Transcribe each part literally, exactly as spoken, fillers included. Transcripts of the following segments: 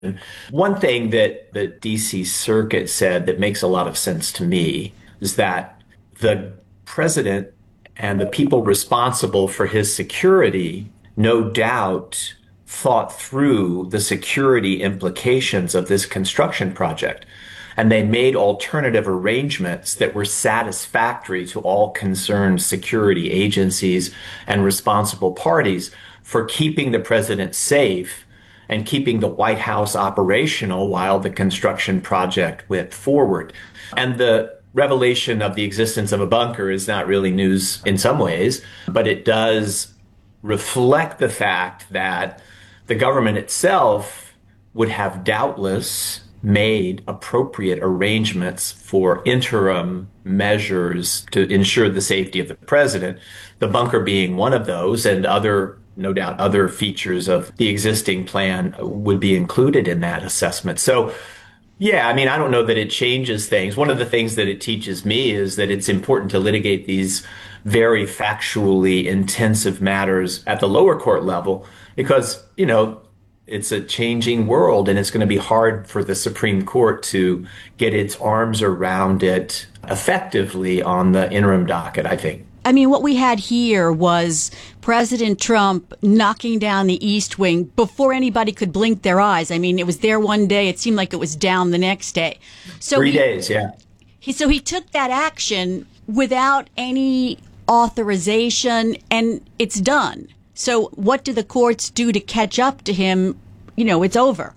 One thing that the D C Circuit said that makes a lot of sense to me is that the president and the people responsible for his security no doubt thought through the security implications of this construction project. And they made alternative arrangements that were satisfactory to all concerned security agencies and responsible parties for keeping the president safe and keeping the White House operational while the construction project went forward. And the revelation of the existence of a bunker is not really news in some ways, but it does reflect the fact that the government itself would have doubtless made appropriate arrangements for interim measures to ensure the safety of the president, the bunker being one of those, and other, no doubt, other features of the existing plan would be included in that assessment. So, yeah, I mean, I don't know that it changes things. One of the things that it teaches me is that it's important to litigate these very factually intensive matters at the lower court level because, you know, it's a changing world and it's going to be hard for the Supreme Court to get its arms around it effectively on the interim docket, I think. I mean, what we had here was President Trump knocking down the East Wing before anybody could blink their eyes. I mean, it was there one day. It seemed like it was down the next day. So Three he, days, yeah. He, so he took that action without any authorization, and it's done. So what do the courts do to catch up to him? You know, it's over.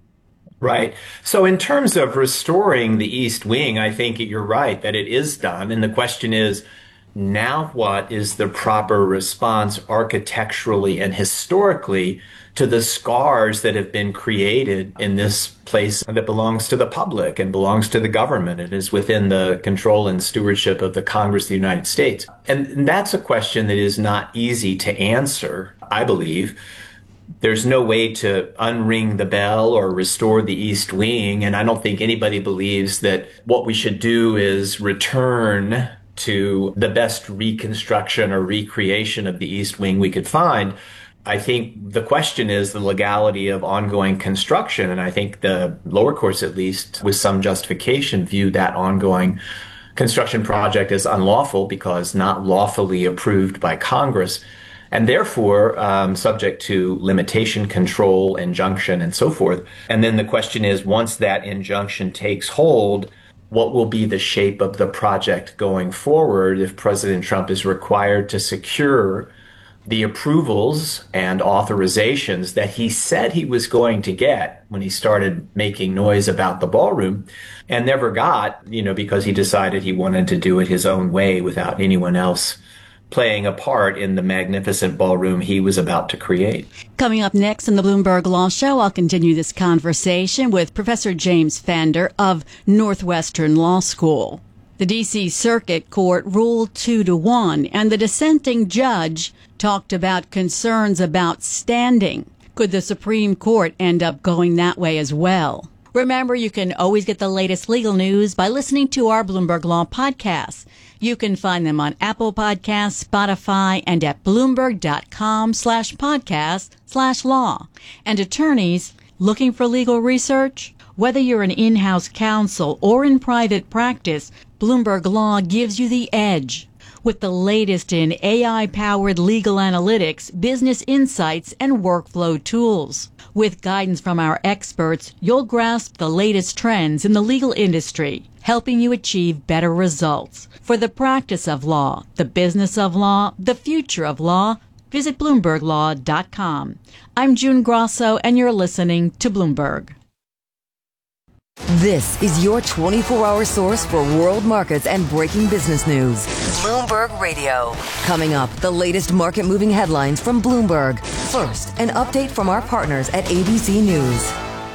Right. So in terms of restoring the East Wing, I think you're right that it is done. And the question is, now what is the proper response architecturally and historically to the scars that have been created in this place that belongs to the public and belongs to the government? It is within the control and stewardship of the Congress of the United States. And that's a question that is not easy to answer, I believe. There's no way to unring the bell or restore the East Wing. And I don't think anybody believes that what we should do is return to the best reconstruction or recreation of the East Wing we could find. I think the question is the legality of ongoing construction. And I think the lower courts, at least with some justification, view that ongoing construction project as unlawful because not lawfully approved by Congress, and therefore um, subject to limitation, control, injunction, and so forth. And then the question is, once that injunction takes hold, what will be the shape of the project going forward if President Trump is required to secure the approvals and authorizations that he said he was going to get when he started making noise about the ballroom and never got, you know, because he decided he wanted to do it his own way without anyone else playing a part in the magnificent ballroom he was about to create. Coming up next on the Bloomberg Law Show, I'll continue this conversation with Professor James Fender of Northwestern Law School. The D C Circuit Court ruled two to one, and the dissenting judge talked about concerns about standing. Could the Supreme Court end up going that way as well? Remember, you can always get the latest legal news by listening to our Bloomberg Law podcasts. You can find them on Apple Podcasts, Spotify, and at Bloomberg.com slash podcast slash law. And attorneys looking for legal research? Whether you're an in-house counsel or in private practice, Bloomberg Law gives you the edge. With the latest in A I-powered legal analytics, business insights, and workflow tools. With guidance from our experts, you'll grasp the latest trends in the legal industry, helping you achieve better results. For the practice of law, the business of law, the future of law, visit Bloomberg Law dot com. I'm June Grosso, and you're listening to Bloomberg. This is your twenty-four hour source for world markets and breaking business news. Bloomberg Radio. Coming up, the latest market-moving headlines from Bloomberg. First, an update from our partners at A B C News.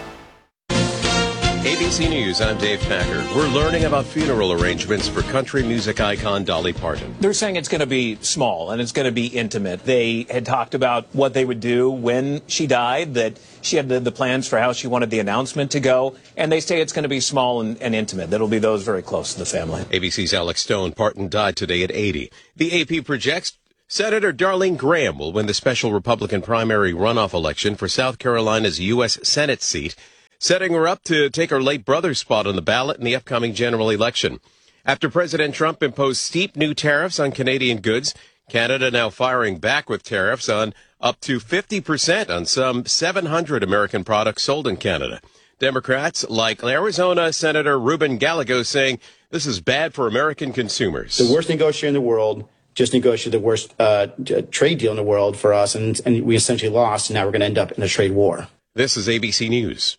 A B C News, I'm Dave Packard. We're learning about funeral arrangements for country music icon Dolly Parton. They're saying it's going to be small and it's going to be intimate. They had talked about what they would do when she died, that she had the, the plans for how she wanted the announcement to go, and they say it's going to be small and, and intimate. That'll be those very close to the family. A B C's Alex Stone. Parton died today at eighty. The A P projects Senator Darlene Graham will win the special Republican primary runoff election for South Carolina's U S Senate seat. setting her up to take her late brother's spot on the ballot in the upcoming general election. After President Trump imposed steep new tariffs on Canadian goods, Canada now firing back with tariffs on up to fifty percent on some seven hundred American products sold in Canada. Democrats, like Arizona Senator Ruben Gallego, saying this is bad for American consumers. The worst negotiator in the world just negotiated the worst uh, trade deal in the world for us, and, and we essentially lost, and now we're going to end up in a trade war. This is A B C News.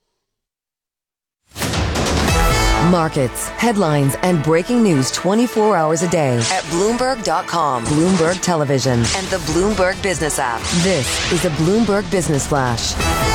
Markets, headlines, and breaking news twenty-four hours a day at Bloomberg dot com, Bloomberg Television, and the Bloomberg Business app. This is a Bloomberg Business Flash.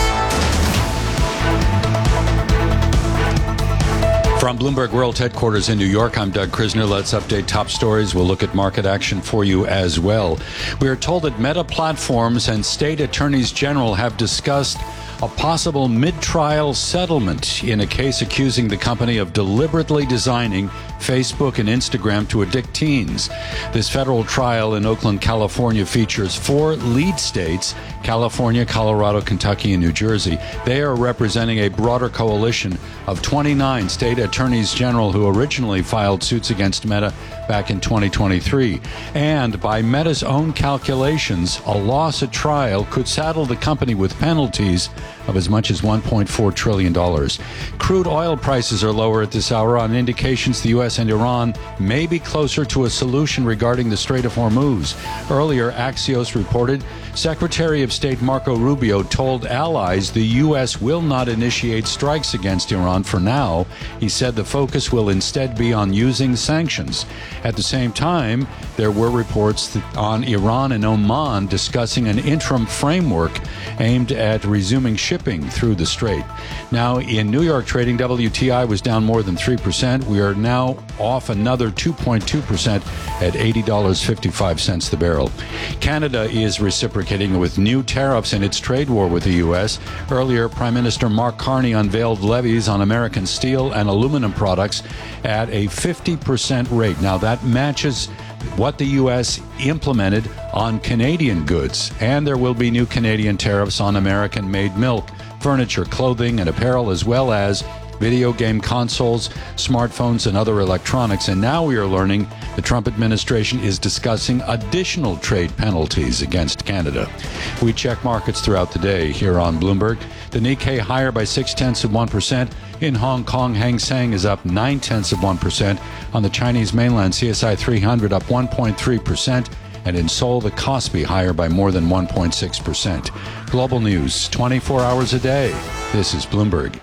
From Bloomberg World Headquarters in New York, I'm Doug Krisner. Let's update top stories. We'll look at market action for you as well. We are told that Meta Platforms and state attorneys general have discussed a possible mid-trial settlement in a case accusing the company of deliberately designing Facebook and Instagram to addict teens. This federal trial in Oakland, California features four lead states, California, Colorado, Kentucky, and New Jersey. They are representing a broader coalition of twenty-nine state attorneys general who originally filed suits against Meta back in twenty twenty-three. And by Meta's own calculations, a loss at trial could saddle the company with penalties of as much as one point four trillion dollars. Crude oil prices are lower at this hour on indications the U S and Iran may be closer to a solution regarding the Strait of Hormuz. Earlier, Axios reported Secretary of State Marco Rubio told allies the U S will not initiate strikes against Iran for now. He said the focus will instead be on using sanctions. At the same time, there were reports on Iran and Oman discussing an interim framework aimed at resuming shipping through the strait. Now, in New York trading, W T I was down more than three percent. We are now off another two point two percent at eighty dollars and fifty-five cents the barrel. Canada is reciprocating with new tariffs in its trade war with the U S. Earlier, Prime Minister Mark Carney unveiled levies on American steel and aluminum products at a fifty percent rate. Now, that matches what the U S implemented on Canadian goods, and there will be new Canadian tariffs on American-made milk, furniture, clothing, and apparel, as well as video game consoles, smartphones, and other electronics. And now we are learning the Trump administration is discussing additional trade penalties against Canada. We check markets throughout the day here on Bloomberg. The Nikkei higher by six-tenths of one percent. In Hong Kong, Hang Seng is up nine-tenths of one percent. On the Chinese mainland, C S I three hundred up one point three percent. And in Seoul, the Kospi higher by more than one point six percent. Global news, twenty-four hours a day. This is Bloomberg.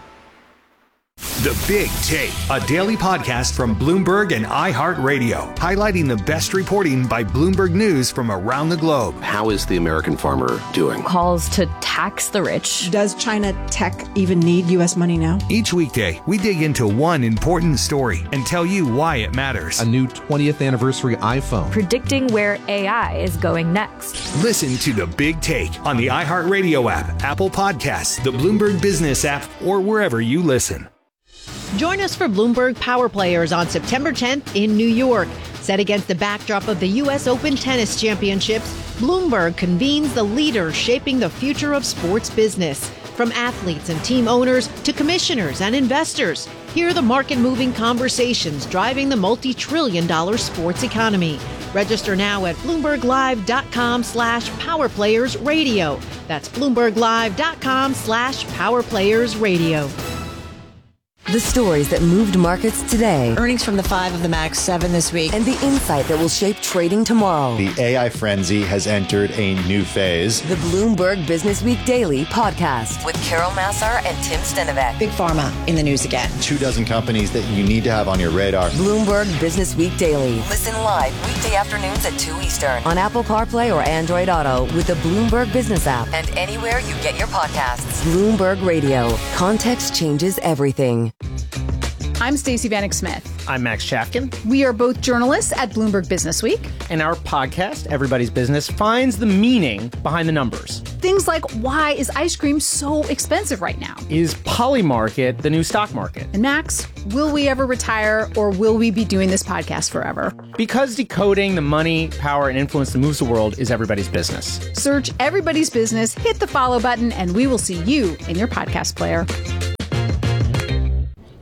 The Big Take, a daily podcast from Bloomberg and iHeartRadio, highlighting the best reporting by Bloomberg News from around the globe. How is the American farmer doing? Calls to tax the rich. Does China tech even need U S money now? Each weekday, we dig into one important story and tell you why it matters. A new twentieth anniversary iPhone. Predicting where A I is going next. Listen to The Big Take on the iHeartRadio app, Apple Podcasts, the Bloomberg Business app, or wherever you listen. Join us for Bloomberg Power Players on September tenth in New York. Set against the backdrop of the U S Open Tennis Championships, Bloomberg convenes the leaders shaping the future of sports business. From athletes and team owners to commissioners and investors, hear the market-moving conversations driving the multi-trillion dollar sports economy. Register now at BloombergLive.com slash PowerPlayersRadio. That's BloombergLive.com slash PowerPlayersRadio. The stories that moved markets today. Earnings from the five of the Max seven this week. And the insight that will shape trading tomorrow. The A I frenzy has entered a new phase. The Bloomberg Business Week Daily podcast with Carol Massar and Tim Stenovec. Big Pharma in the news again. Two dozen companies that you need to have on your radar. Bloomberg Business Week Daily. Listen live weekday afternoons at two Eastern on Apple CarPlay or Android Auto with the Bloomberg Business app and anywhere you get your podcasts. Bloomberg Radio. Context changes everything. I'm Stacey Vanek Smith. I'm Max Chafkin. We are both journalists at Bloomberg Business Week. And our podcast, Everybody's Business, finds the meaning behind the numbers. Things like, why is ice cream so expensive right now? Is Polymarket the new stock market? And Max, will we ever retire, or will we be doing this podcast forever? Because decoding the money, power, and influence that moves the world is everybody's business. Search Everybody's Business, hit the follow button, and we will see you in your podcast player.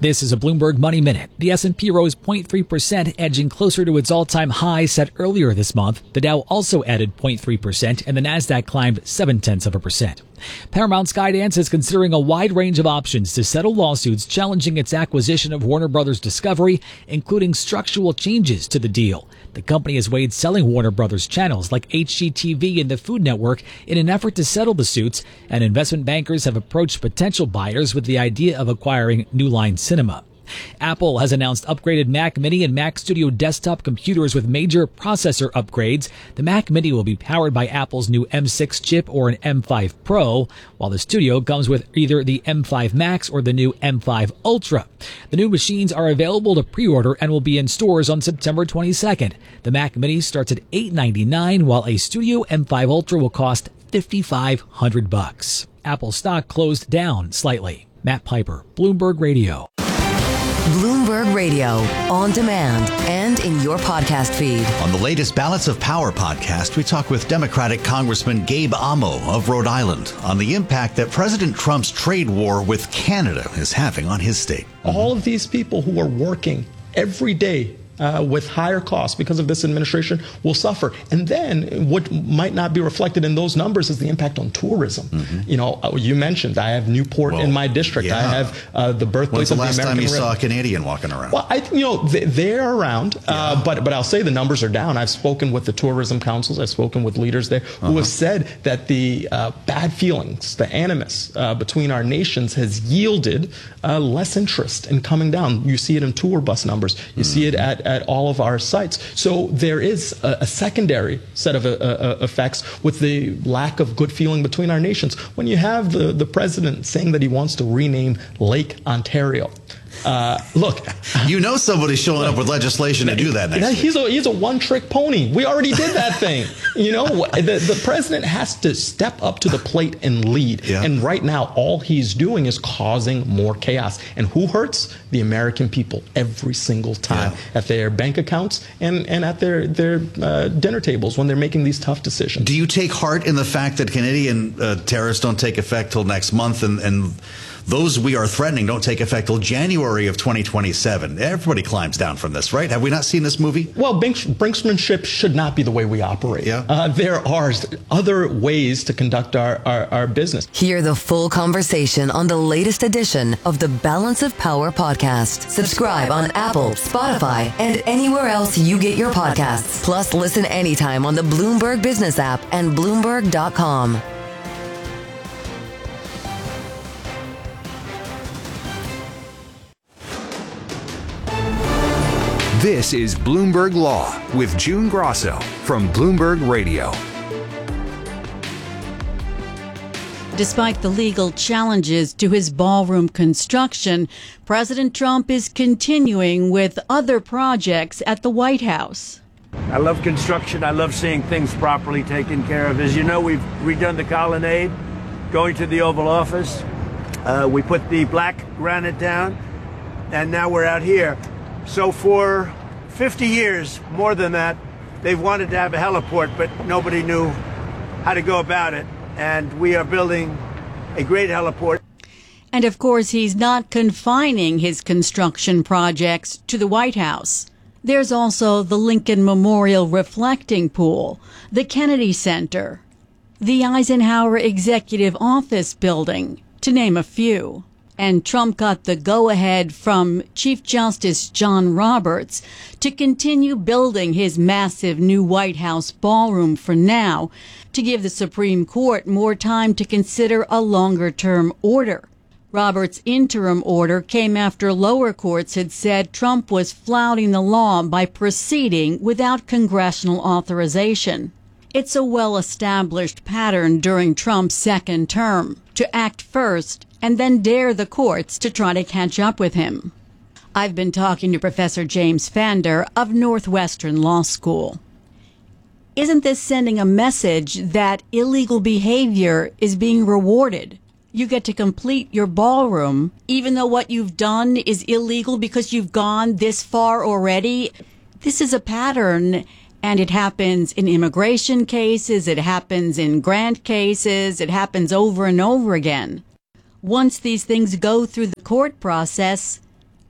This is a Bloomberg Money Minute. The S and P rose zero point three percent, edging closer to its all-time high set earlier this month. The Dow also added zero point three percent, and the Nasdaq climbed seven tenths of a percent. Paramount Skydance is considering a wide range of options to settle lawsuits challenging its acquisition of Warner Brothers Discovery, including structural changes to the deal. The company has weighed selling Warner Brothers channels like H G T V and the Food Network in an effort to settle the suits, and investment bankers have approached potential buyers with the idea of acquiring New Line Cinema. Apple has announced upgraded Mac Mini and Mac Studio desktop computers with major processor upgrades. The Mac Mini will be powered by Apple's new M six chip or an M five Pro, while the Studio comes with either the M five Max or the new M five Ultra. The new machines are available to pre-order and will be in stores on September twenty-second. The Mac Mini starts at eight ninety-nine, while a Studio M five Ultra will cost fifty-five hundred bucks. Apple stock closed down slightly. Matt Piper, Bloomberg Radio. Bloomberg Radio, on demand and in your podcast feed. On the latest Balance of Power podcast, we talk with Democratic Congressman Gabe Amo of Rhode Island on the impact that President Trump's trade war with Canada is having on his state. All of these people who are working every day Uh, with higher costs because of this administration will suffer. And then what might not be reflected in those numbers is the impact on tourism. Mm-hmm. You know, you mentioned I have Newport well, in my district. Yeah. I have uh, the birthplace of the American When's the last time you River. saw a Canadian walking around? Well, I, you know, they, they're around, yeah. uh, but but I'll say the numbers are down. I've spoken with the tourism councils. I've spoken with leaders there who uh-huh. have said that the uh, bad feelings, the animus uh, between our nations has yielded uh, less interest in coming down. You see it in tour bus numbers. You mm-hmm. see it at at all of our sites. So there is a, a secondary set of uh, uh, effects with the lack of good feeling between our nations. When you have the, the president saying that he wants to rename Lake Ontario, Uh, look, you know somebody's showing up with legislation to do that next week. He's a, he's a one-trick pony. We already did that thing. You know, the, the president has to step up to the plate and lead. Yeah. And right now, all he's doing is causing more chaos. And who hurts? The American people every single time yeah. at their bank accounts and, and at their, their uh, dinner tables when they're making these tough decisions. Do you take heart in the fact that Canadian uh, tariffs don't take effect till next month and, and those we are threatening don't take effect till January of twenty twenty-seven. Everybody climbs down from this, right? Have we not seen this movie? Well, brinksmanship should not be the way we operate. Yeah. Uh, there are other ways to conduct our, our, our business. Hear the full conversation on the latest edition of the Balance of Power podcast. Subscribe on Apple, Spotify, and anywhere else you get your podcasts. Plus, listen anytime on the Bloomberg Business app and Bloomberg dot com. This is Bloomberg Law with June Grosso from Bloomberg Radio. Despite the legal challenges to his ballroom construction, President Trump is continuing with other projects at the White House. I love construction. I love seeing things properly taken care of. As you know, we've redone the colonnade, going to the Oval Office. Uh, we put the black granite down, and now we're out here. So for fifty years, more than that, they've wanted to have a heliport, but nobody knew how to go about it. And we are building a great heliport. And of course, he's not confining his construction projects to the White House. There's also the Lincoln Memorial Reflecting Pool, the Kennedy Center, the Eisenhower Executive Office Building, to name a few. And Trump got the go-ahead from Chief Justice John Roberts to continue building his massive new White House ballroom for now, to give the Supreme Court more time to consider a longer-term order. Roberts' interim order came after lower courts had said Trump was flouting the law by proceeding without congressional authorization. It's a well-established pattern during Trump's second term, to act first and then dare the courts to try to catch up with him. I've been talking to Professor James Fander of Northwestern Law School. Isn't this sending a message that illegal behavior is being rewarded? You get to complete your ballroom, even though what you've done is illegal because you've gone this far already? This is a pattern, and it happens in immigration cases, it happens in grant cases, it happens over and over again. Once these things go through the court process,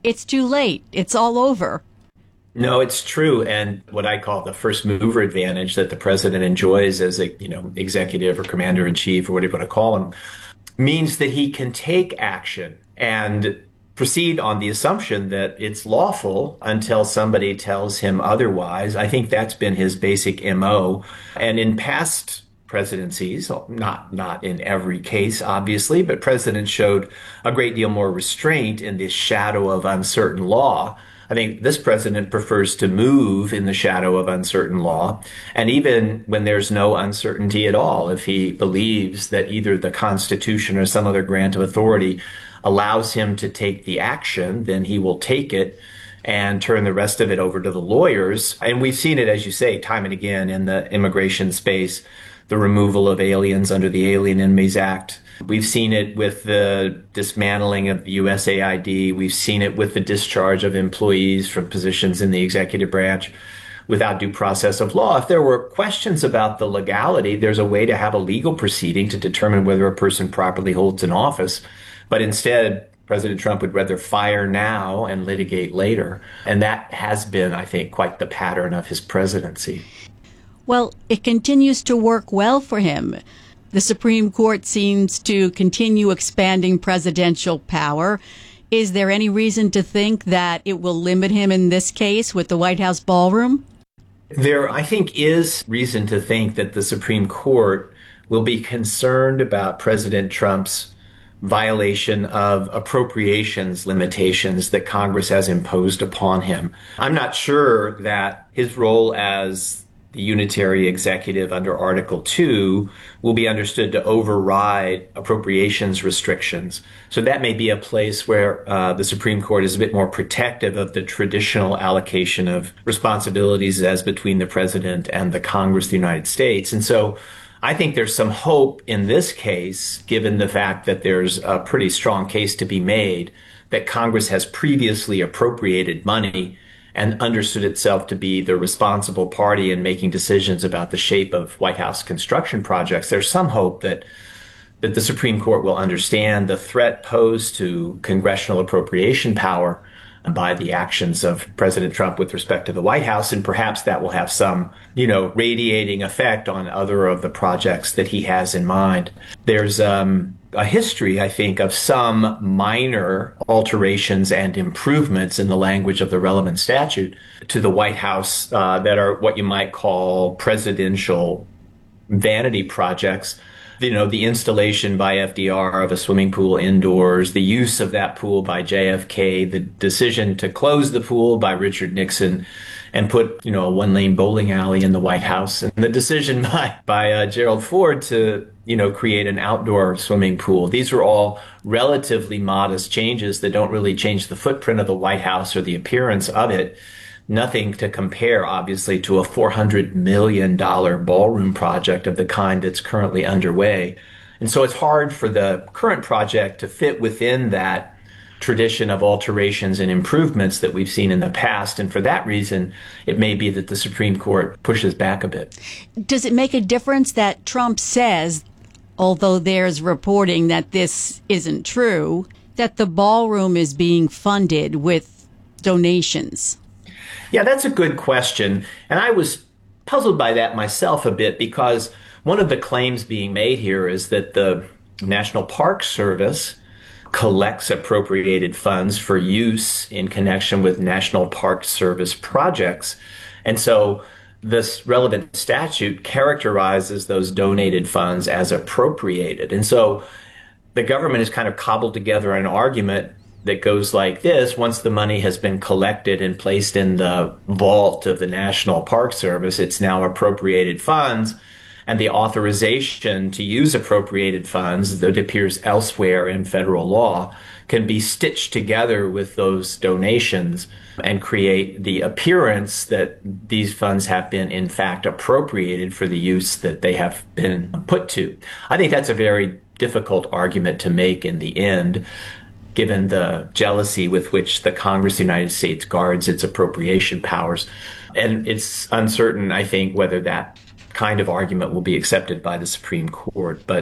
it's too late. It's all over. No, it's true. And what I call the first mover advantage that the president enjoys as a, you know, executive or commander in chief or whatever you want to call him means that he can take action and proceed on the assumption that it's lawful until somebody tells him otherwise. I think that's been his basic M O. And in past presidencies, not not in every case, obviously, but presidents showed a great deal more restraint in the shadow of uncertain law. I think this president prefers to move in the shadow of uncertain law. And even when there's no uncertainty at all, if he believes that either the Constitution or some other grant of authority allows him to take the action, then he will take it and turn the rest of it over to the lawyers. And we've seen it, as you say, time and again in the immigration space, the removal of aliens under the Alien Inmates Act. We've seen it with the dismantling of U S A I D. We've seen it with the discharge of employees from positions in the executive branch without due process of law. If there were questions about the legality, there's a way to have a legal proceeding to determine whether a person properly holds an office. But instead, President Trump would rather fire now and litigate later. And that has been, I think, quite the pattern of his presidency. Well, it continues to work well for him. The Supreme Court seems to continue expanding presidential power. Is there any reason to think that it will limit him in this case with the White House ballroom? There, I think, is reason to think that the Supreme Court will be concerned about President Trump's violation of appropriations limitations that Congress has imposed upon him. I'm not sure that his role as the unitary executive under Article two will be understood to override appropriations restrictions. So that may be a place where uh, the Supreme Court is a bit more protective of the traditional allocation of responsibilities as between the president and the Congress of the United States. And so I think there's some hope in this case, given the fact that there's a pretty strong case to be made that Congress has previously appropriated money and understood itself to be the responsible party in making decisions about the shape of White House construction projects. There's some hope that that the Supreme Court will understand the threat posed to congressional appropriation power by the actions of President Trump with respect to the White House, and perhaps that will have some, you know, radiating effect on other of the projects that he has in mind. There's um, a history, I think, of some minor alterations and improvements in the language of the relevant statute to the White House uh, that are what you might call presidential vanity projects. You know, the installation by F D R of a swimming pool indoors, the use of that pool by J F K, the decision to close the pool by Richard Nixon and put, you know, a one-lane bowling alley in the White House, and the decision by, by uh, Gerald Ford to, you know, create an outdoor swimming pool. These were all relatively modest changes that don't really change the footprint of the White House or the appearance of it. Nothing to compare, obviously, to a four hundred million dollars ballroom project of the kind that's currently underway. And so it's hard for the current project to fit within that tradition of alterations and improvements that we've seen in the past. And for that reason, it may be that the Supreme Court pushes back a bit. Does it make a difference that Trump says, although there's reporting that this isn't true, that the ballroom is being funded with donations? Yeah, that's a good question. And I was puzzled by that myself a bit, because one of the claims being made here is that the National Park Service collects appropriated funds for use in connection with National Park Service projects. And so this relevant statute characterizes those donated funds as appropriated. And so the government has kind of cobbled together an argument that goes like this: once the money has been collected and placed in the vault of the National Park Service, it's now appropriated funds, and the authorization to use appropriated funds that appears elsewhere in federal law can be stitched together with those donations and create the appearance that these funds have been in fact appropriated for the use that they have been put to. I think that's a very difficult argument to make in the end, given the jealousy with which the Congress of the United States guards its appropriation powers. And it's uncertain, I think, whether that kind of argument will be accepted by the Supreme Court. But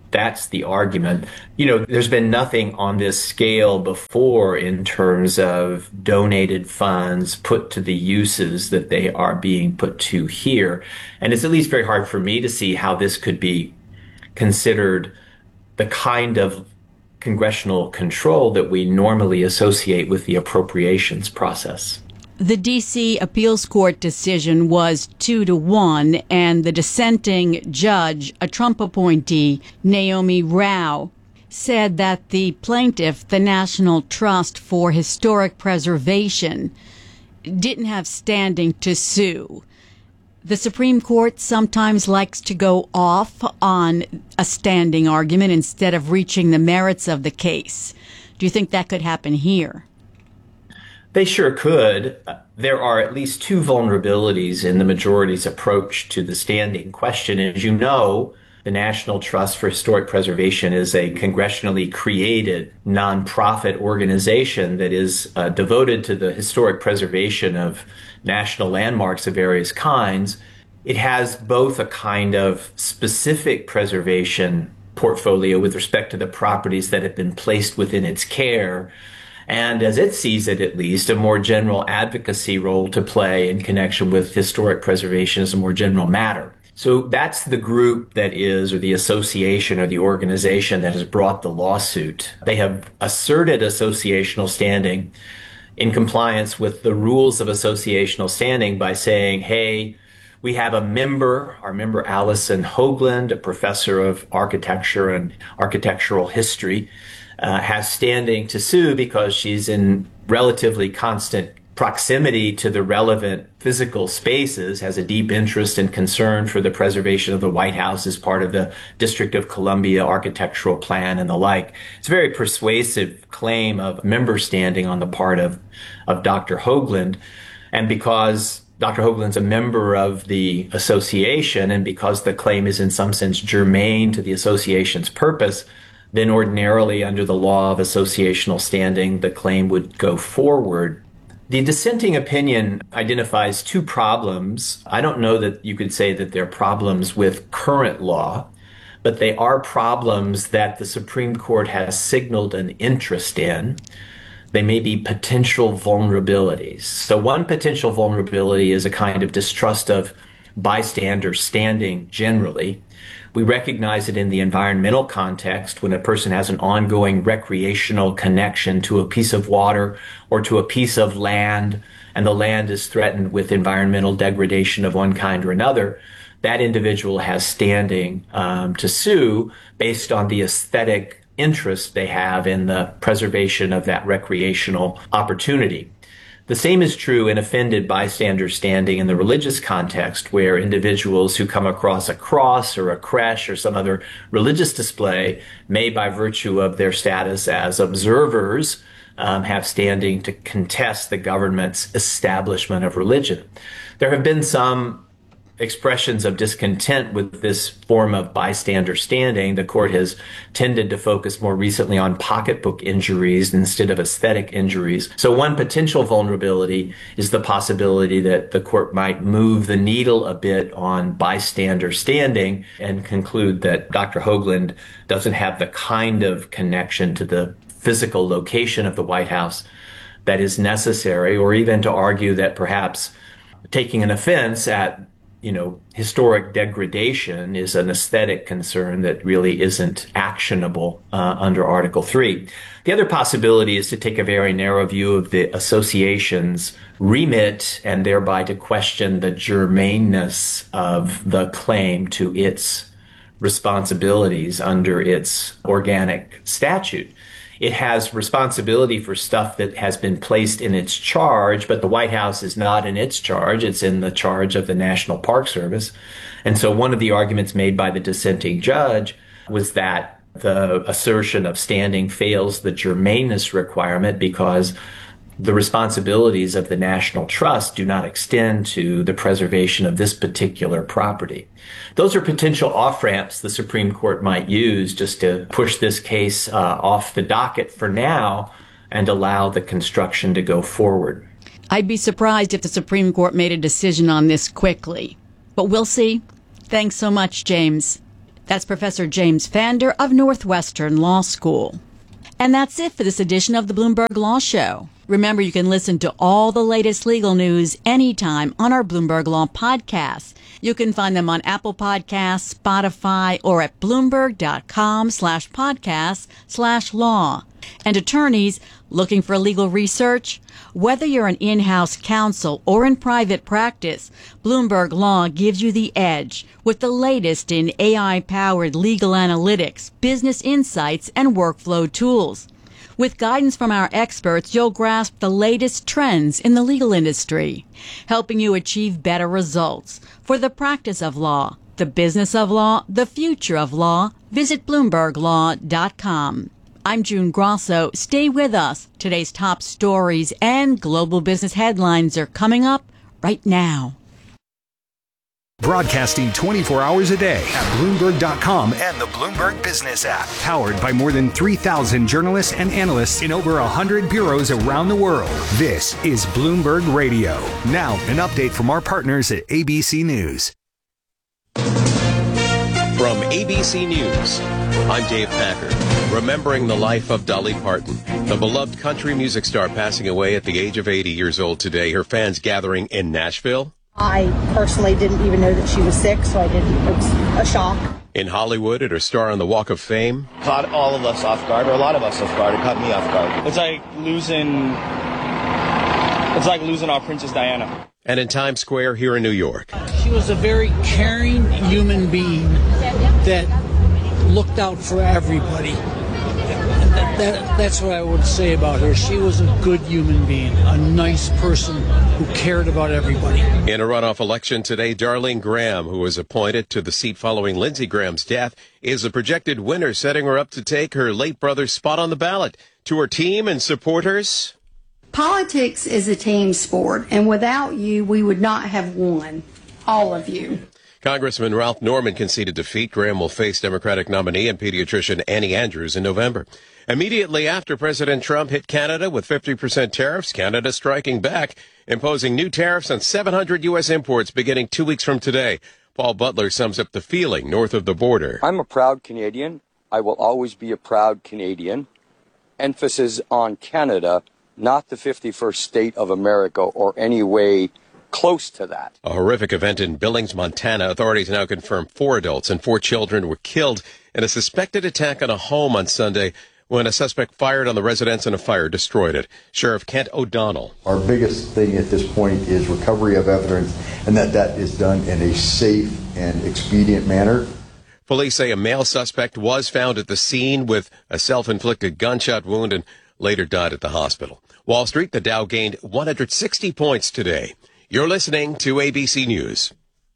that's the argument. You know, there's been nothing on this scale before in terms of donated funds put to the uses that they are being put to here. And it's at least very hard for me to see how this could be considered the kind of congressional control that we normally associate with the appropriations process. The D C appeals court decision was two to one, and the dissenting judge, a Trump appointee, Naomi Rao, said that the plaintiff, the National Trust for Historic Preservation, didn't have standing to sue. The Supreme Court sometimes likes to go off on a standing argument instead of reaching the merits of the case. Do you think that could happen here? They sure could. There are at least two vulnerabilities in the majority's approach to the standing question. As you know, the National Trust for Historic Preservation is a congressionally created nonprofit organization that is uh, devoted to the historic preservation of national landmarks of various kinds. It has both a kind of specific preservation portfolio with respect to the properties that have been placed within its care, and as it sees it, at least, a more general advocacy role to play in connection with historic preservation as a more general matter. So that's the group that is, or the association or the organization that has brought the lawsuit. They have asserted associational standing in compliance with the rules of associational standing by saying, hey, we have a member, our member Allison Hoagland, a professor of architecture and architectural history, Uh, has standing to sue because she's in relatively constant proximity to the relevant physical spaces, has a deep interest and concern for the preservation of the White House as part of the District of Columbia architectural plan and the like. It's a very persuasive claim of member standing on the part of, of Doctor Hoagland. And because Doctor Hoagland's a member of the association, and because the claim is in some sense germane to the association's purpose, then ordinarily under the law of associational standing, the claim would go forward. The dissenting opinion identifies two problems. I don't know that you could say that they're problems with current law, but they are problems that the Supreme Court has signaled an interest in. They may be potential vulnerabilities. So one potential vulnerability is a kind of distrust of bystander standing generally. We recognize it in the environmental context when a person has an ongoing recreational connection to a piece of water or to a piece of land, and the land is threatened with environmental degradation of one kind or another. That individual has standing um, to sue based on the aesthetic interest they have in the preservation of that recreational opportunity. The same is true in offended bystander standing in the religious context, where individuals who come across a cross or a creche or some other religious display may, by virtue of their status as observers, um, have standing to contest the government's establishment of religion. There have been some expressions of discontent with this form of bystander standing. The court has tended to focus more recently on pocketbook injuries instead of aesthetic injuries. So one potential vulnerability is the possibility that the court might move the needle a bit on bystander standing and conclude that Doctor Hoagland doesn't have the kind of connection to the physical location of the White House that is necessary, or even to argue that perhaps taking an offense at you know, historic degradation is an aesthetic concern that really isn't actionable uh, under Article three. The other possibility is to take a very narrow view of the association's remit and thereby to question the germaneness of the claim to its responsibilities under its organic statute. It has responsibility for stuff that has been placed in its charge, but the White House is not in its charge. It's in the charge of the National Park Service. And so one of the arguments made by the dissenting judge was that the assertion of standing fails the germaneness requirement because the responsibilities of the National Trust do not extend to the preservation of this particular property. Those are potential off-ramps the Supreme Court might use just to push this case uh, off the docket for now and allow the construction to go forward. I'd be surprised if the Supreme Court made a decision on this quickly, but we'll see. Thanks so much, James. That's Professor James Fander of Northwestern Law School. And that's it for this edition of the Bloomberg Law Show. Remember, you can listen to all the latest legal news anytime on our Bloomberg Law podcasts. You can find them on Apple Podcasts, Spotify, or at Bloomberg.com slash podcast slash law. And attorneys looking for legal research? Whether you're an in-house counsel or in private practice, Bloomberg Law gives you the edge with the latest in A I-powered legal analytics, business insights, and workflow tools. With guidance from our experts, you'll grasp the latest trends in the legal industry, helping you achieve better results for the practice of law, the business of law, the future of law. Visit Bloomberg Law dot com. I'm June Grosso. Stay with us. Today's top stories and global business headlines are coming up right now. Broadcasting twenty-four hours a day at Bloomberg dot com and the Bloomberg Business app. Powered by more than three thousand journalists and analysts in over one hundred bureaus around the world. This is Bloomberg Radio. Now, an update from our partners at A B C News. From A B C News, I'm Dave Packer. Remembering the life of Dolly Parton, the beloved country music star passing away at the age of eighty years old today. Her fans gathering in Nashville. I personally didn't even know that she was sick, so I didn't. It was a shock. In Hollywood, at her star on the Walk of Fame. Caught all of us off guard, or a lot of us off guard. It caught me off guard. It's like losing. It's like losing our Princess Diana. And in Times Square here in New York. She was a very caring human being that looked out for everybody. That, that, that's what I would say about her. She was a good human being, a nice person who cared about everybody. In a runoff election today, Darlene Graham, who was appointed to the seat following Lindsey Graham's death, is the projected winner, setting her up to take her late brother's spot on the ballot. To her team and supporters, politics is a team sport, and without you, we would not have won. All of you. Congressman Ralph Norman conceded defeat. Graham will face Democratic nominee and pediatrician Annie Andrews in November. Immediately after President Trump hit Canada with fifty percent tariffs, Canada striking back, imposing new tariffs on seven hundred U S imports beginning two weeks from today. Paul Butler sums up the feeling north of the border. I'm a proud Canadian. I will always be a proud Canadian. Emphasis on Canada, not the fifty-first state of America or any way close to that. A horrific event in Billings, Montana. Authorities now confirm four adults and four children were killed in a suspected attack on a home on Sunday when a suspect fired on the residence and a fire destroyed it. Sheriff Kent O'Donnell. Our biggest thing at this point is recovery of evidence, and that that is done in a safe and expedient manner. Police say a male suspect was found at the scene with a self-inflicted gunshot wound and later died at the hospital. Wall Street, the Dow gained one hundred sixty points today. You're listening to A B C News.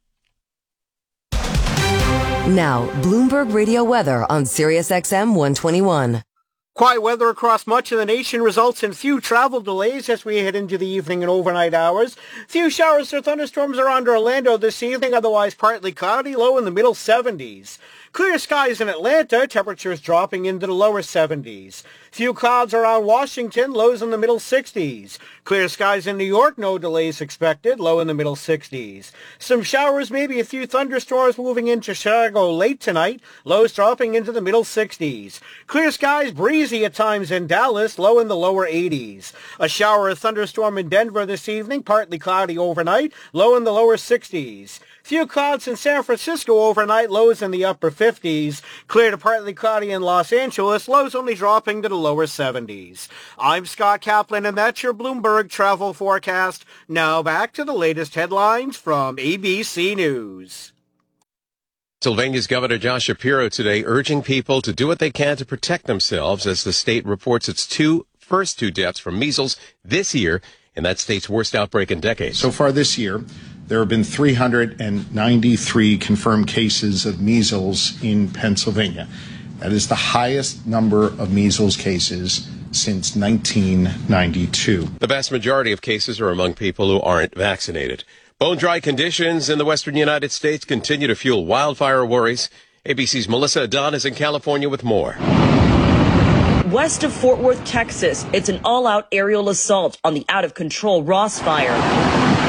Now, Bloomberg Radio weather on Sirius X M one twenty-one. Quiet weather across much of the nation results in few travel delays as we head into the evening and overnight hours. Few showers or thunderstorms around Orlando this evening, otherwise partly cloudy, low in the middle seventies. Clear skies in Atlanta, temperatures dropping into the lower seventies. Few clouds around Washington, lows in the middle sixties. Clear skies in New York, no delays expected, low in the middle sixties. Some showers, maybe a few thunderstorms moving into Chicago late tonight, lows dropping into the middle sixties. Clear skies, breezy at times in Dallas, low in the lower eighties. A shower or thunderstorm in Denver this evening, partly cloudy overnight, low in the lower sixties. Few clouds in San Francisco overnight, lows in the upper fifties. Clear to partly cloudy in Los Angeles, lows only dropping to the lower seventies. I'm Scott Kaplan, and that's your Bloomberg travel forecast. Now back to the latest headlines from A B C News. Pennsylvania's Governor Josh Shapiro today urging people to do what they can to protect themselves as the state reports its two first two deaths from measles this year in that state's worst outbreak in decades. So far this year, there have been three hundred ninety-three confirmed cases of measles in Pennsylvania. That is the highest number of measles cases since nineteen ninety-two. The vast majority of cases are among people who aren't vaccinated. Bone-dry conditions in the western United States continue to fuel wildfire worries. A B C's Melissa Adon is in California with more. West of Fort Worth, Texas, it's an all-out aerial assault on the out-of-control Ross Fire.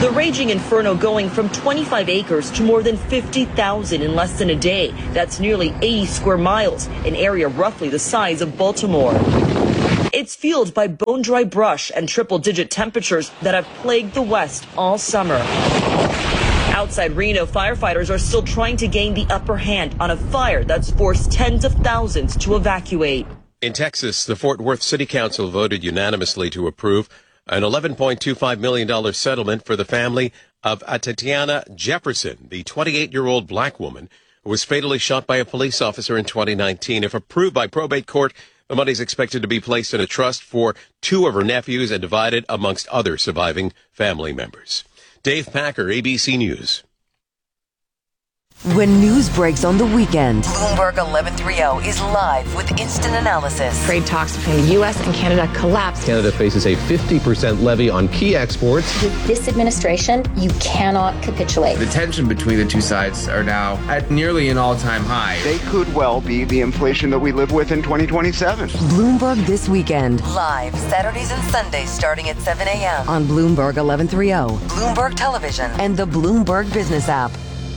The raging inferno going from twenty-five acres to more than fifty thousand in less than a day. That's nearly eighty square miles, an area roughly the size of Baltimore. It's fueled by bone-dry brush and triple-digit temperatures that have plagued the West all summer. Outside Reno, firefighters are still trying to gain the upper hand on a fire that's forced tens of thousands to evacuate. In Texas, the Fort Worth City Council voted unanimously to approve an eleven point two five million dollars settlement for the family of Tatiana Jefferson, the twenty-eight-year-old black woman who was fatally shot by a police officer in twenty nineteen. If approved by probate court, the money is expected to be placed in a trust for two of her nephews and divided amongst other surviving family members. Dave Packer, A B C News. When news breaks on the weekend, Bloomberg eleven thirty is live with instant analysis. Trade talks between the U S and Canada collapsed. Canada faces a fifty percent levy on key exports. With this administration, you cannot capitulate. The tension between the two sides are now at nearly an all-time high. They could well be the inflation that we live with in twenty twenty-seven. Bloomberg This Weekend, live Saturdays and Sundays starting at seven a.m. on Bloomberg eleven thirty, Bloomberg Television, and the Bloomberg Business app.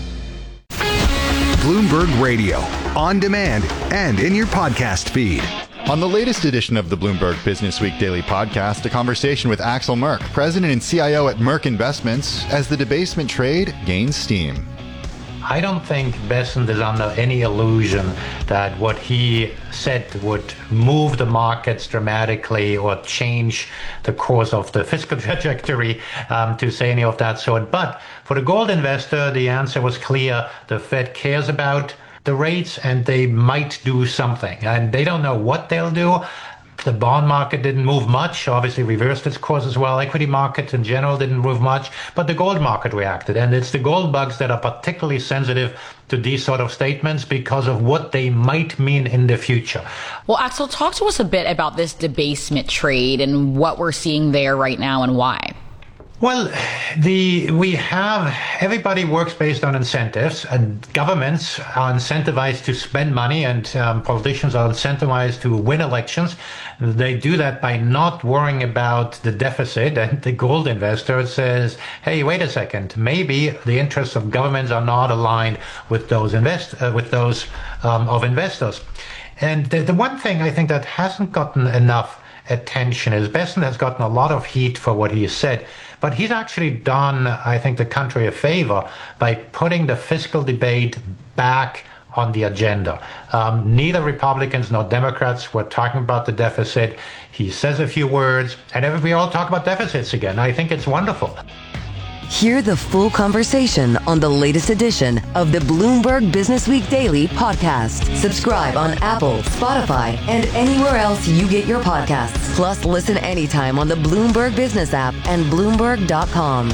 Bloomberg Radio, on demand and in your podcast feed. On the latest edition of the Bloomberg Business Week Daily Podcast, a conversation with Axel Merck, president and C I O at Merck Investments, as the debasement trade gains steam. I don't think Bessent is under any illusion that what he said would move the markets dramatically or change the course of the fiscal trajectory, um, to say any of that sort. But for the gold investor, the answer was clear. The Fed cares about the rates and they might do something. And they don't know what they'll do. The bond market didn't move much, obviously reversed its course as well. Equity markets in general didn't move much, but the gold market reacted. And it's the gold bugs that are particularly sensitive to these sort of statements because of what they might mean in the future. Well, Axel, talk to us a bit about this debasement trade and what we're seeing there right now and why. Well, the we have, everybody works based on incentives, and governments are incentivized to spend money, and um, politicians are incentivized to win elections. They do that by not worrying about the deficit, and the gold investor says, hey, wait a second, maybe the interests of governments are not aligned with those invest uh, with those um, of investors. And the, the one thing I think that hasn't gotten enough attention is Bessent has gotten a lot of heat for what he has said, but he's actually done, I think, the country a favor by putting the fiscal debate back on the agenda. Um, neither Republicans nor Democrats were talking about the deficit. He says a few words, and we all talk about deficits again. I think it's wonderful. Hear the full conversation on the latest edition of the Bloomberg Business Week Daily podcast. Subscribe on Apple, Spotify, and anywhere else you get your podcasts. Plus, listen anytime on the Bloomberg Business app and Bloomberg dot com.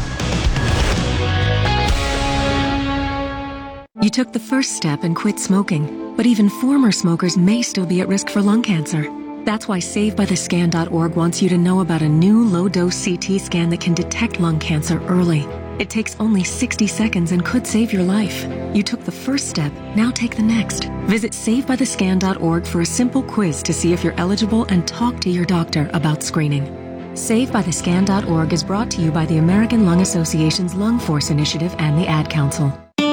You took the first step and quit smoking, but even former smokers may still be at risk for lung cancer. That's why Save By The Scan dot org wants you to know about a new low-dose C T scan that can detect lung cancer early. It takes only sixty seconds and could save your life. You took the first step, now take the next. Visit Save By The Scan dot org for a simple quiz to see if you're eligible and talk to your doctor about screening. Save By The Scan dot org is brought to you by the American Lung Association's Lung Force Initiative and the Ad Council.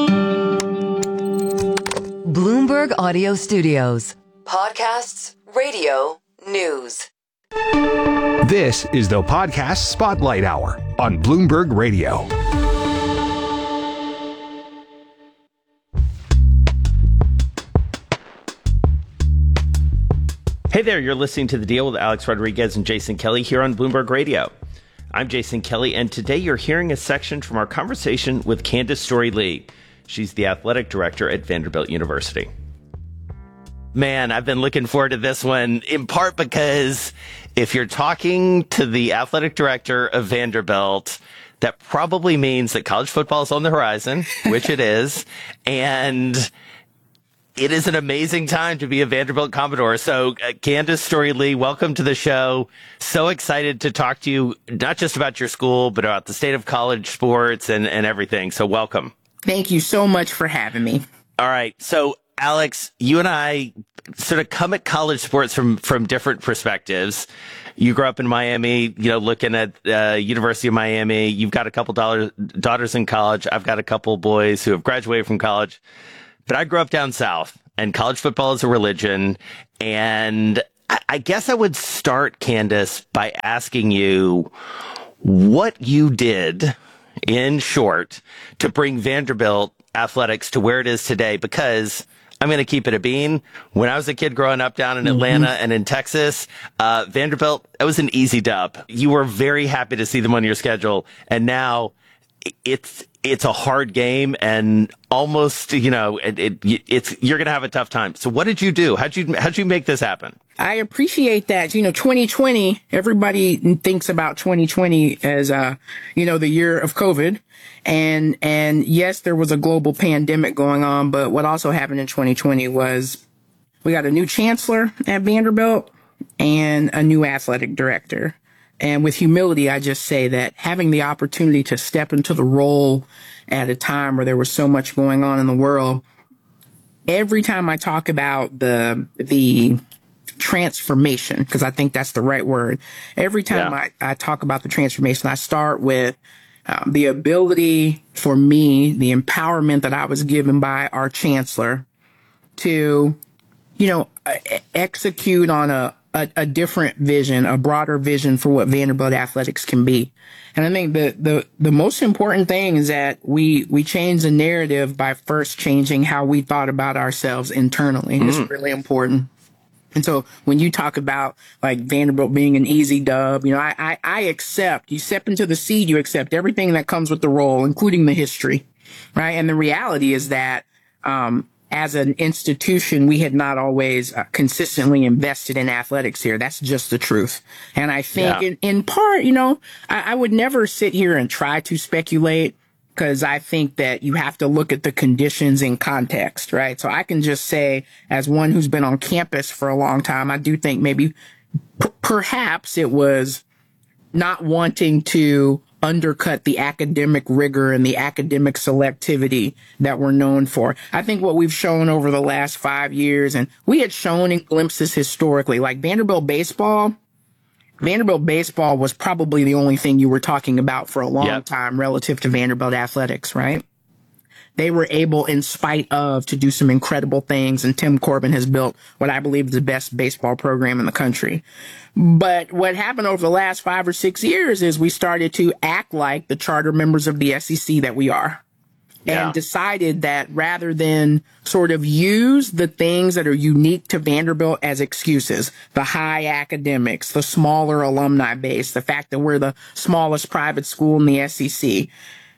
Bloomberg Audio Studios. Podcasts, radio, news. This is the Podcast Spotlight Hour on Bloomberg Radio. Hey there, you're listening to The Deal with Alex Rodriguez and Jason Kelly here on Bloomberg Radio. I'm Jason Kelly, and today you're hearing a section from our conversation with Candace Storey-Lee. She's the athletic director at Vanderbilt University. Man, I've been looking forward to this one, in part because if you're talking to the athletic director of Vanderbilt, that probably means that college football is on the horizon, which it is, and it is an amazing time to be a Vanderbilt Commodore. So, uh, Candace Storey-Lee, welcome to the show. So excited to talk to you, not just about your school, but about the state of college sports and, and everything. So welcome. Thank you so much for having me. All right. So, Alex, you and I sort of come at college sports from, from different perspectives. you grew up in Miami, you know, looking at uh, University of Miami. You've got a couple dollar, daughters in college. I've got a couple boys who have graduated from college. But I grew up down south, and college football is a religion. And I, I guess I would start, Candace, by asking you what you did, in short, to bring Vanderbilt athletics to where it is today, because I'm going to keep it a bean. When I was a kid growing up down in Atlanta mm-hmm. and in Texas, uh, Vanderbilt, that was an easy dub. You were very happy to see them on your schedule. And now it's, it's a hard game and almost, you know, it, it, it's, you're going to have a tough time. So what did you do? How'd you, how'd you make this happen? I appreciate that. You know, twenty twenty, everybody thinks about twenty twenty as, uh, you know, the year of COVID. And, and yes, there was a global pandemic going on, but what also happened in twenty twenty was we got a new chancellor at Vanderbilt and a new athletic director. And with humility, I just say that having the opportunity to step into the role at a time where there was so much going on in the world, every time I talk about the, the, transformation, because I think that's the right word. Every time yeah. I, I talk about the transformation, I start with um, the ability for me, the empowerment that I was given by our chancellor to, you know, execute on a, a, a different vision, a broader vision for what Vanderbilt athletics can be. And I think the, the, the most important thing is that we, we change the narrative by first changing how we thought about ourselves internally. Mm. It's really important. And so when you talk about like Vanderbilt being an easy dub, you know, I, I, I accept, you step into the seat, you accept everything that comes with the role, including the history, right? And the reality is that, um, as an institution, we had not always uh, consistently invested in athletics here. That's just the truth. And I think yeah. in, in part, you know, I, I would never sit here and try to speculate, because I think that you have to look at the conditions in context, right? So I can just say, as one who's been on campus for a long time, I do think maybe p- perhaps it was not wanting to undercut the academic rigor and the academic selectivity that we're known for. I think what we've shown over the last five years, and we had shown in glimpses historically, like Vanderbilt baseball, Vanderbilt baseball was probably the only thing you were talking about for a long yep. time relative to Vanderbilt athletics, right? They were able, in spite of, to do some incredible things. And Tim Corbin has built what I believe is the best baseball program in the country. But what happened over the last five or six years is we started to act like the charter members of the S E C that we are. Yeah. And decided that rather than sort of use the things that are unique to Vanderbilt as excuses, the high academics, the smaller alumni base, the fact that we're the smallest private school in the S E C,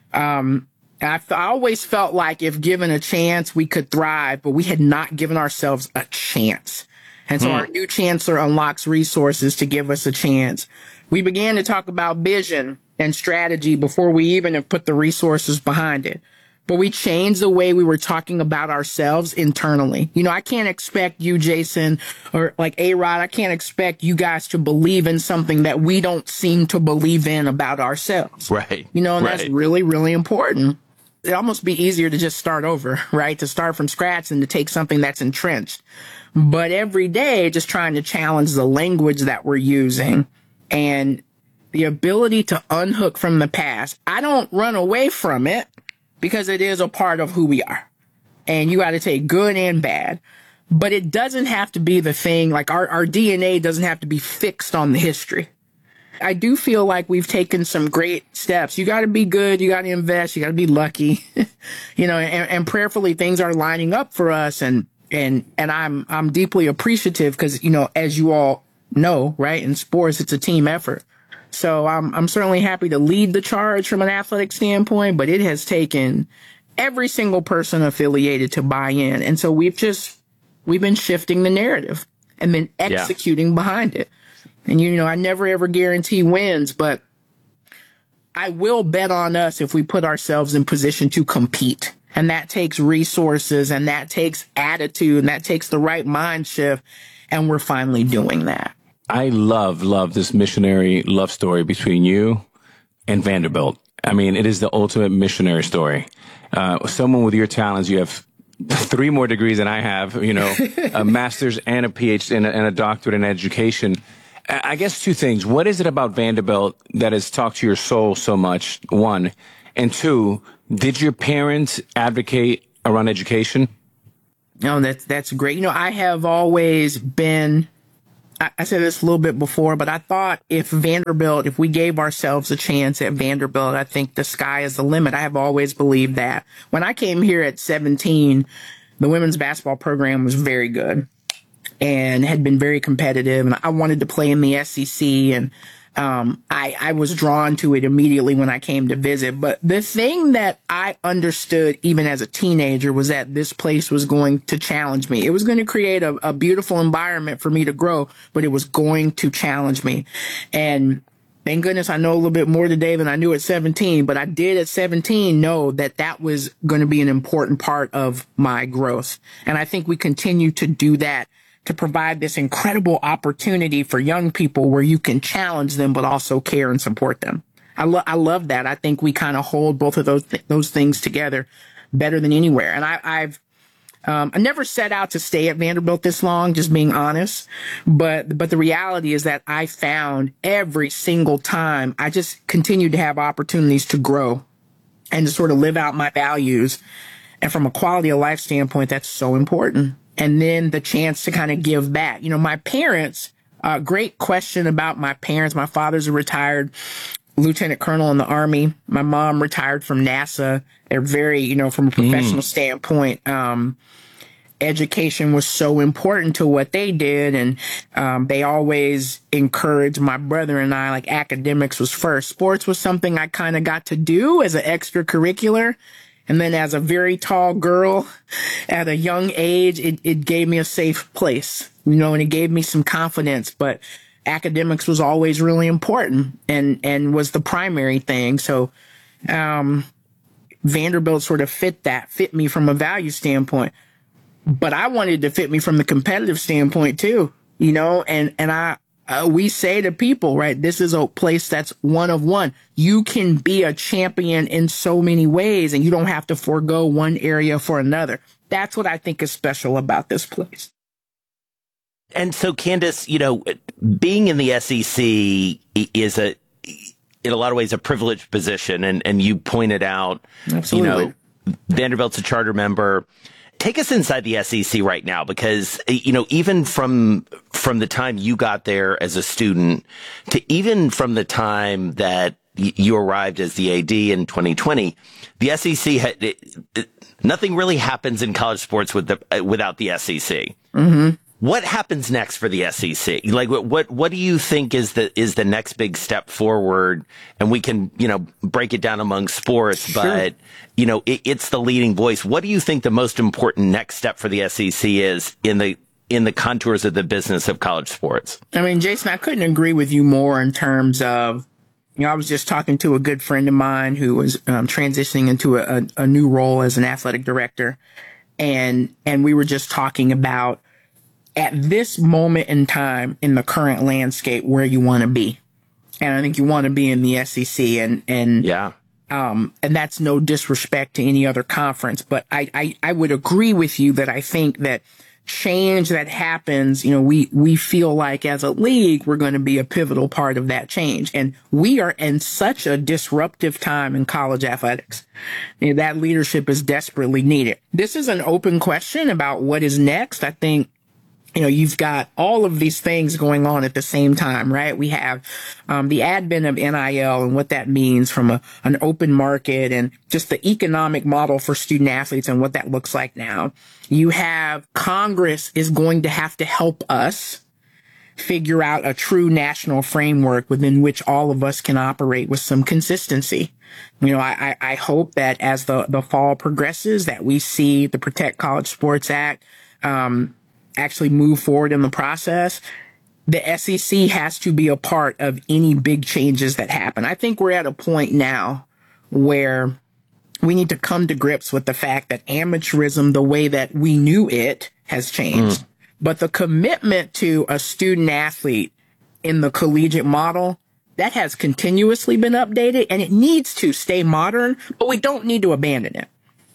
um, I, I always felt like if given a chance, we could thrive, but we had not given ourselves a chance. And so hmm. our new chancellor unlocks resources to give us a chance. We began to talk about vision and strategy before we even have put the resources behind it. But we changed the way we were talking about ourselves internally. You know, I can't expect you, Jason, or like A-Rod, I can't expect you guys to believe in something that we don't seem to believe in about ourselves. Right. You know, and right. that's really, really important. It'd almost be easier to just start over, right? To start from scratch and to take something that's entrenched. But every day, just trying to challenge the language that we're using and the ability to unhook from the past. I don't run away from it, because it is a part of who we are. And you got to take good and bad. But it doesn't have to be the thing, like our, our D N A doesn't have to be fixed on the history. I do feel like we've taken some great steps. You got to be good. You got to invest. You got to be lucky. you know, and, and prayerfully things are lining up for us. And, and, and I'm, I'm deeply appreciative because, you know, as you all know, right, in sports, it's a team effort. So I'm, I'm certainly happy to lead the charge from an athletic standpoint, but it has taken every single person affiliated to buy in. And so we've just, we've been shifting the narrative and been executing yeah. behind it. And, you know, I never ever guarantee wins, but I will bet on us if we put ourselves in position to compete. And that takes resources and that takes attitude and that takes the right mind shift. And we're finally doing that. I love, love this missionary love story between you and Vanderbilt. I mean, it is the ultimate missionary story. Uh, someone with your talents, you have three more degrees than I have, you know, a master's and a PhD and a, and a doctorate in education. I guess two things. What is it about Vanderbilt that has talked to your soul so much? One. And two, did your parents advocate around education? No, that's, that's great. You know, I have always been, I, I said this a little bit before, but I thought if Vanderbilt, if we gave ourselves a chance at Vanderbilt, I think the sky is the limit. I have always believed that. When I came here at seventeen, the women's basketball program was very good and had been very competitive. And I wanted to play in the S E C, and um, I, I was drawn to it immediately when I came to visit. But the thing that I understood even as a teenager was that this place was going to challenge me. It was going to create a, a beautiful environment for me to grow, but it was going to challenge me. And thank goodness I know a little bit more today than I knew at seventeen, but I did at seventeen know that that was going to be an important part of my growth. And I think we continue to do that, to provide this incredible opportunity for young people where you can challenge them, but also care and support them. I love, I love that. I think we kind of hold both of those, th- those things together better than anywhere. And I, I've, um, I never set out to stay at Vanderbilt this long, just being honest. But, but the reality is that I found every single time I just continued to have opportunities to grow and to sort of live out my values. And from a quality of life standpoint, that's so important. And then the chance to kind of give back. You know, my parents, uh, great question about my parents. My father's a retired lieutenant colonel in the Army. My mom retired from NASA. They're very, you know, from a professional mm. standpoint, um, education was so important to what they did. And um, they always encouraged my brother and I, like academics was first. Sports was something I kind of got to do as an extracurricular. And then as a very tall girl at a young age, it, it gave me a safe place, you know, and it gave me some confidence. But academics was always really important and, and was the primary thing. So um, Vanderbilt sort of fit that, fit me from a value standpoint. But I wanted to fit me from the competitive standpoint, too, you know, and, and I, Uh, we say to people, right, this is a place that's one of one. You can be a champion in so many ways, and you don't have to forego one area for another. That's what I think is special about this place. And so, Candace, you know, being in the S E C is a, in a lot of ways, a privileged position. And, and you pointed out, Absolutely. you know, Vanderbilt's a charter member. Take us inside the S E C right now, because, you know, even from from the time you got there as a student to even from the time that y- you arrived as the A D in twenty twenty, the S E C had it, it, nothing really happens in college sports with the, uh, without the S E C. Mm-hmm. What happens next for the S E C? Like, what, what, what do you think is the, is the next big step forward? And we can, you know, break it down among sports, sure. but, you know, it, it's the leading voice. What do you think the most important next step for the S E C is in the, in the contours of the business of college sports? I mean, Jason, I couldn't agree with you more in terms of, you know, I was just talking to a good friend of mine who was um, transitioning into a, a, a new role as an athletic director. And, and we were just talking about, at this moment in time in the current landscape, where you want to be. And I think you want to be in the S E C, and, and, yeah. um, and that's no disrespect to any other conference, but I, I, I would agree with you that I think that change that happens, you know, we, we feel like as a league, we're going to be a pivotal part of that change. And we are in such a disruptive time in college athletics. You know, that leadership is desperately needed. This is an open question about what is next. I think, you know, you've got all of these things going on at the same time, right? We have um, the advent of N I L and what that means from a, an open market and just the economic model for student athletes and what that looks like now. You have Congress is going to have to help us figure out a true national framework within which all of us can operate with some consistency. You know, I, I hope that as the, the fall progresses, that we see the Protect College Sports Act, um, actually move forward in the process. The S E C has to be a part of any big changes that happen. I think we're at a point now where we need to come to grips with the fact that amateurism, the way that we knew it, has changed. Mm. But the commitment to a student athlete in the collegiate model, that has continuously been updated, and it needs to stay modern, but we don't need to abandon it.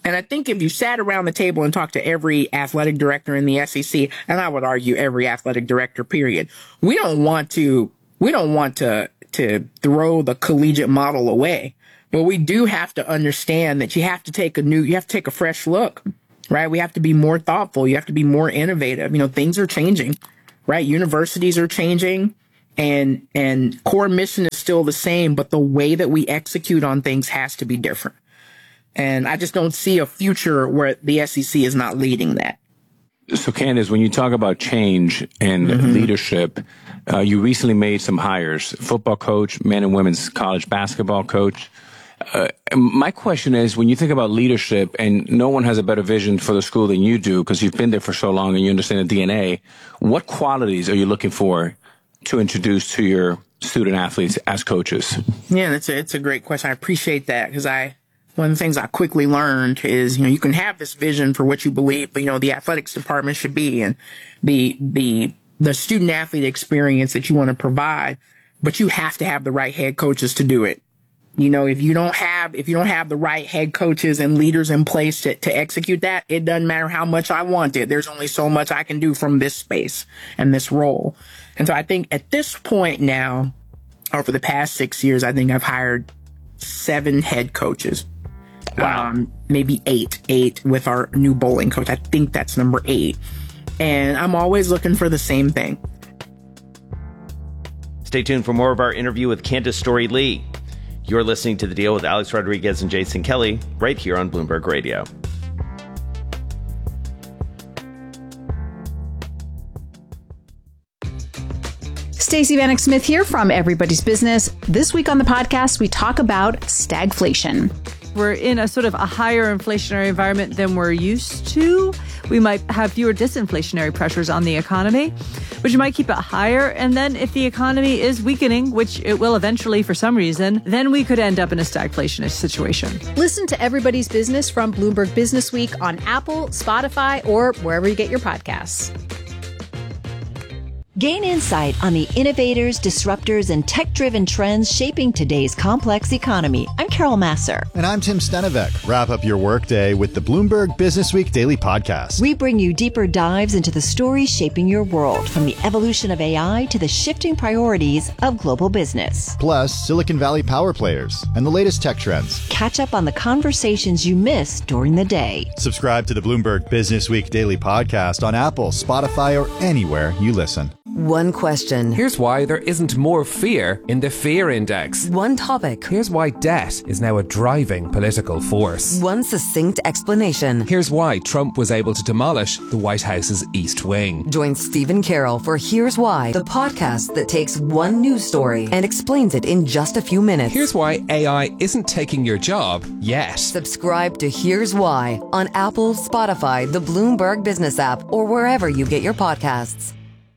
And I think if you sat around the table and talked to every athletic director in the S E C, and I would argue every athletic director, period, we don't want to, we don't want to, to throw the collegiate model away. But we do have to understand that you have to take a new, you have to take a fresh look, right? We have to be more thoughtful. You have to be more innovative. You know, things are changing, right? Universities are changing, and, and core mission is still the same, but the way that we execute on things has to be different. And I just don't see a future where the S E C is not leading that. So, Candace, when you talk about change and mm-hmm. leadership, uh, you recently made some hires, football coach, men and women's college basketball coach. Uh, my question is, when you think about leadership, and no one has a better vision for the school than you do because you've been there for so long and you understand the D N A, what qualities are you looking for to introduce to your student athletes as coaches? Yeah, it's a, it's a great question. I appreciate that because I, one of the things I quickly learned is, you know, you can have this vision for what you believe, but, you know, the athletics department should be and the, the, the student athlete experience that you want to provide, but you have to have the right head coaches to do it. You know, if you don't have, if you don't have the right head coaches and leaders in place to, to execute that, it doesn't matter how much I want it. There's only so much I can do from this space and this role. And so I think at this point now, or for the past six years, I think I've hired seven head coaches. Wow. Um, maybe eight, eight with our new bowling coach. I think that's number eight. And I'm always looking for the same thing. Stay tuned for more of our interview with Candace Storey-Lee. You're listening to The Deal with Alex Rodriguez and Jason Kelly right here on Bloomberg Radio. Stacey Vanek Smith here from Everybody's Business. This week on the podcast, we talk about stagflation. We're in a sort of a higher inflationary environment than we're used to. We might have fewer disinflationary pressures on the economy, which might keep it higher. And then if the economy is weakening, which it will eventually for some reason, then we could end up in a stagflationist situation. Listen to Everybody's Business from Bloomberg Business Week on Apple, Spotify, or wherever you get your podcasts. Gain insight on the innovators, disruptors, and tech-driven trends shaping today's complex economy. I'm Carol Masser. And I'm Tim Stenevec. Wrap up your workday with the Bloomberg Business Week Daily Podcast. We bring you deeper dives into the stories shaping your world, from the evolution of A I to the shifting priorities of global business. Plus, Silicon Valley power players and the latest tech trends. Catch up on the conversations you missed during the day. Subscribe to the Bloomberg Business Week Daily Podcast on Apple, Spotify, or anywhere you listen. One question. Here's why there isn't more fear in the fear index. One topic. Here's why debt is now a driving political force. One succinct explanation. Here's why Trump was able to demolish the White House's East Wing. Join Stephen Carroll for Here's Why, the podcast that takes one news story and explains it in just a few minutes. Here's why A I isn't taking your job yet. Subscribe to Here's Why on Apple, Spotify, the Bloomberg Business app, or wherever you get your podcasts.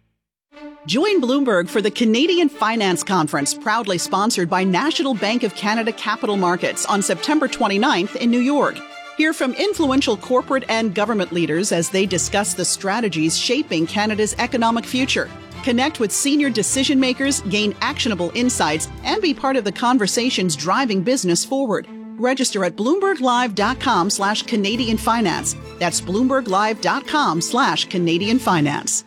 Join Bloomberg for the Canadian Finance Conference, proudly sponsored by National Bank of Canada Capital Markets on September twenty-ninth in New York. Hear from influential corporate and government leaders as they discuss the strategies shaping Canada's economic future. Connect with senior decision makers, gain actionable insights, and be part of the conversations driving business forward. Register at bloomberglive.com slash Canadian Finance. That's bloomberglive.com slash Canadian Finance.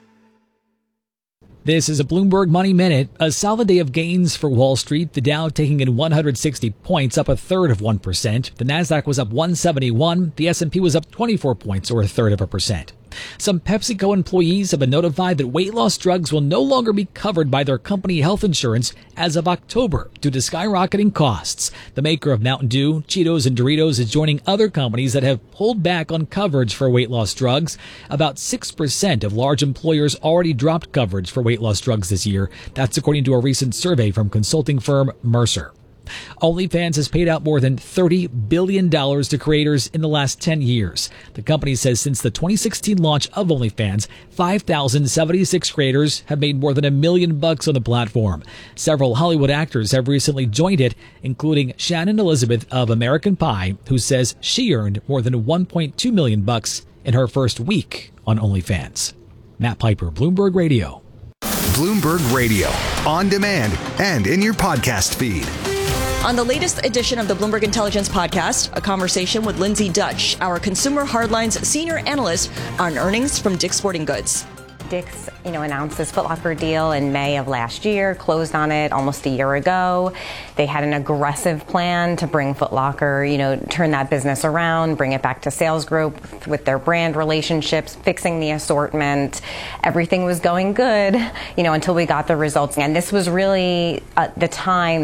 This is a Bloomberg Money Minute. A solid day of gains for Wall Street. The Dow taking in one hundred sixty points, up a third of one percent. The Nasdaq was up one seventy-one. The S and P was up twenty-four points, or a third of a percent. Some PepsiCo employees have been notified that weight loss drugs will no longer be covered by their company health insurance as of October due to skyrocketing costs. The maker of Mountain Dew, Cheetos, and Doritos is joining other companies that have pulled back on coverage for weight loss drugs. About six percent of large employers already dropped coverage for weight loss drugs this year. That's according to a recent survey from consulting firm Mercer. OnlyFans has paid out more than thirty billion dollars to creators in the last ten years. The company says since the twenty sixteen launch of OnlyFans, five thousand seventy-six creators have made more than a million bucks on the platform. Several Hollywood actors have recently joined it, including Shannon Elizabeth of American Pie, who says she earned more than one point two million bucks in her first week on OnlyFans. Matt Piper, Bloomberg Radio. Bloomberg Radio, on demand and in your podcast feed. On the latest edition of the Bloomberg Intelligence Podcast, a conversation with Lindsay Dutch, our Consumer Hardlines senior analyst on earnings from Dick's Sporting Goods. Dick's, you know, announced this Foot Locker deal in May of last year, closed on it almost a year ago. They had an aggressive plan to bring Foot Locker, you know, turn that business around, bring it back to sales growth with their brand relationships, fixing the assortment. Everything was going good, you know, until we got the results. And this was really uh, the time